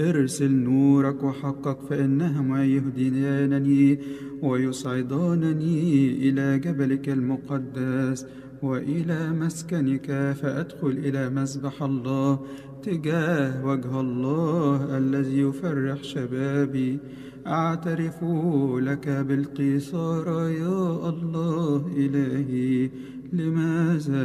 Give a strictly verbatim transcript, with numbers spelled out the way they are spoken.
ارسل نورك وحقك فإنهما يهديانني ويصعدانني إلى جبلك المقدس وإلى مسكنك، فأدخل إلى مسبح الله تجاه وجه الله الذي يفرح شبابي. أعترف لك بالقيصار يا الله إلهي. لماذا